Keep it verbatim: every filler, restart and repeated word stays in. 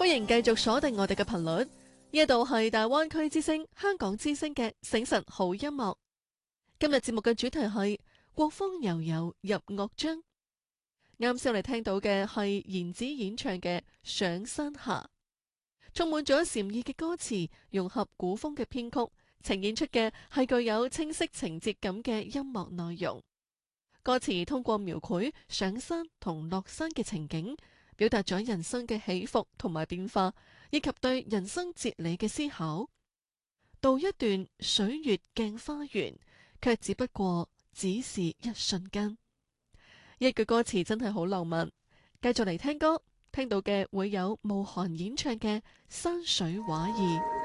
歡迎繼續鎖定我哋嘅頻率，呢度係大灣區之聲、香港之聲嘅醒晨好音樂。今日節目嘅主題係國風悠悠入樂章。啱先我哋聽到嘅係言子演唱嘅《上山下》，充滿咗禪意嘅歌詞，融合古風嘅編曲，呈現出嘅係具有清晰情節感嘅音樂內容。歌詞通過描繪上山同落山嘅情景，表達咗人生嘅起伏同埋變化，以及對人生哲理嘅思考。道一段水月鏡花緣，卻只不過只是一瞬間。一句歌詞真係好浪漫。繼續嚟聽歌，聽到嘅會有慕寒演唱嘅《山水畫意》。